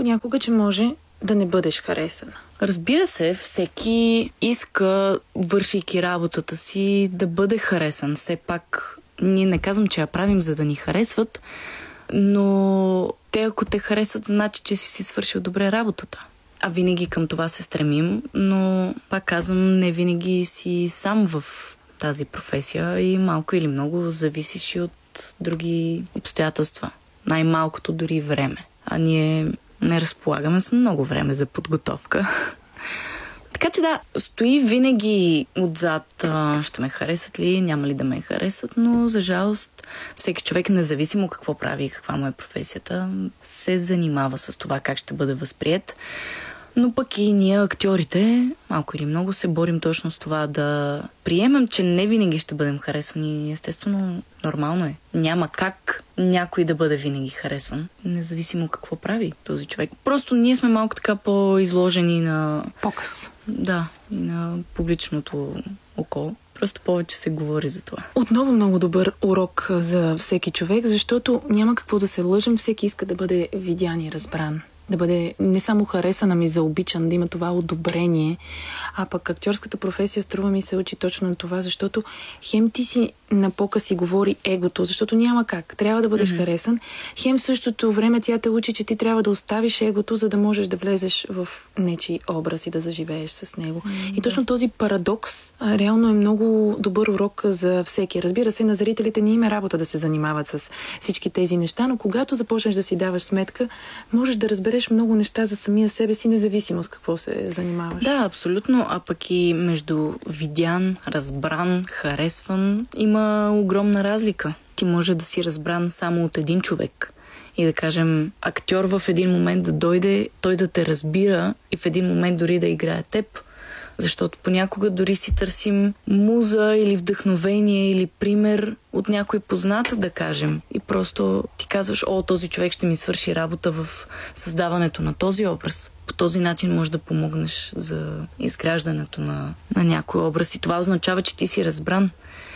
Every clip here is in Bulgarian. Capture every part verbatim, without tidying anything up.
понякога, че може да не бъдеш харесана? Разбира се, всеки иска, вършейки работата си, да бъде харесан. Все пак, ние не казвам, че я правим, за да ни харесват, но те, ако те харесват, значи, че си си свършил добре работата. А винаги към това се стремим, но пак казвам, не винаги си сам в тази професия и малко или много зависиш и от други обстоятелства. Най-малкото дори време. А ние не разполагаме с много време за подготовка. Така че да, стои винаги отзад, ще ме харесат ли, няма ли да ме харесат, но за жалост всеки човек, независимо какво прави и каква му е професията, се занимава с това как ще бъде възприет. Но пък и ние, актьорите, малко или много се борим точно с това да приемем, че не винаги ще бъдем харесвани. Естествено, нормално е. Няма как някой да бъде винаги харесван, независимо какво прави този човек. Просто ние сме малко така по-изложени на показ. Да, и на публичното око. Просто повече се говори за това. Отново много добър урок за всеки човек, защото няма какво да се лъжим, всеки иска да бъде видян и разбран. Да бъде не само харесан, ами заобичан, да има това одобрение. А пък актьорската професия, струва ми се, учи точно на това, защото хем ти си на показ и говори егото, защото няма как. Трябва да бъдеш mm-hmm. харесан. Хем в същото време тя те учи, че ти трябва да оставиш егото, за да можеш да влезеш в нечий образ и да заживееш с него. Mm-hmm. И точно този парадокс а, реално е много добър урок за всеки. Разбира се, на зрителите не им е работа да се занимават с всички тези неща, но когато започнеш да си даваш сметка, можеш да разбереш много неща за самия себе си, независимо с какво се занимаваш. Да, абсолютно. А пък и между видян, разбран, харесван има огромна разлика. Ти може да си разбран само от един човек. И да кажем, актьор в един момент да дойде, той да те разбира и в един момент дори да играе теб. Защото понякога дори си търсим муза или вдъхновение или пример от някой познат, да кажем. И просто ти казваш, о, този човек ще ми свърши работа в създаването на този образ. По този начин можеш да помогнеш за изграждането на, на някой образ. И това означава, че ти си разбран.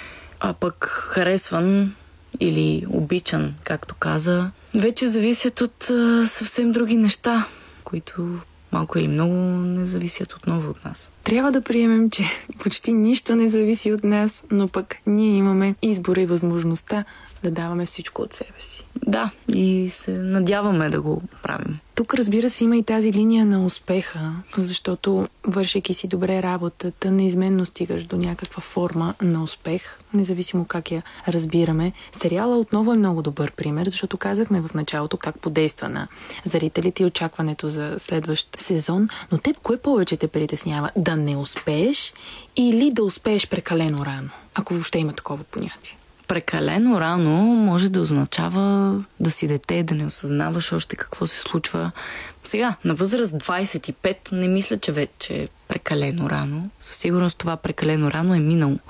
А пък харесван или обичан, както каза, вече зависят от а, съвсем други неща, които малко или много не зависят отново от нас. Трябва да приемем, че почти нищо не зависи от нас, но пък ние имаме избора и възможността да даваме всичко от себе си. Да, и се надяваме да го правим. Тук, разбира се, има и тази линия на успеха, защото вършейки си добре работата, неизменно стигаш до някаква форма на успех, независимо как я разбираме. Сериала отново е много добър пример, защото казахме в началото как подейства на зрителите и очакването за следващ сезон, но теб кое повече те притеснява? Да не успееш или да успееш прекалено рано, ако въобще има такова понятие? Прекалено рано може да означава да си дете, да не осъзнаваш още какво се случва. Сега, на възраст двайсет и пет, не мисля, че вече е прекалено рано. Със сигурност това прекалено рано е минало.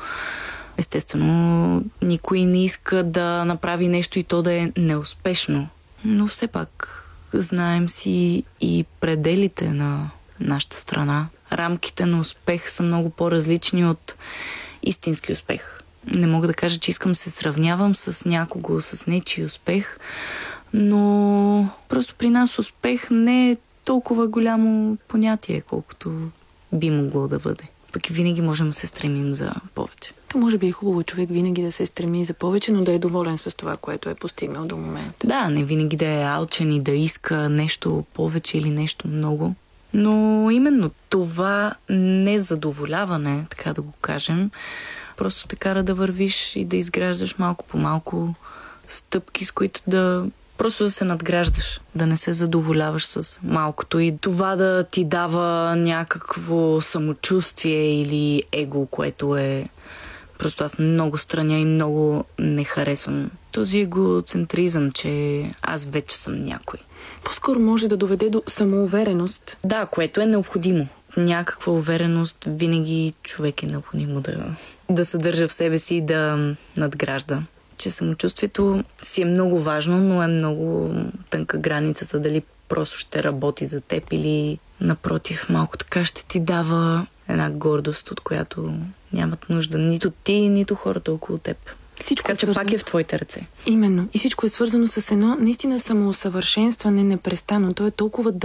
Естествено, никой не иска да направи нещо и то да е неуспешно. Но все пак знаем си и пределите на нашата страна. Рамките на успех са много по-различни от истински успех. Не мога да кажа, че искам да се сравнявам с някого, с нечий успех, но просто при нас успех не е толкова голямо понятие, колкото би могло да бъде. Пък и винаги можем да се стремим за повече. То може би е хубаво човек винаги да се стреми за повече, но да е доволен с това, което е постигнал до момента. Да, не винаги да е алчен и да иска нещо повече или нещо много. Но именно това незадоволяване, така да го кажем, просто те кара да вървиш и да изграждаш малко по малко стъпки, с които да просто да се надграждаш, да не се задоволяваш с малкото и това да ти дава някакво самочувствие или его, което е просто аз много страня и много не харесвам. Този егоцентризъм, че аз вече съм някой. По-скоро може да доведе до самоувереност. Да, което е необходимо. Някаква увереност винаги човек е необходимо да, да съдържа в себе си и да надгражда. Че самочувствието си е много важно, но е много тънка границата дали просто ще работи за теб или напротив малко така ще ти дава една гордост, от която нямат нужда нито ти, нито хората около теб. Всичко така е че свързано. Пак е в твоите ръце. Именно. И всичко е свързано с едно наистина самоусъвършенстване непрестанно. То е толкова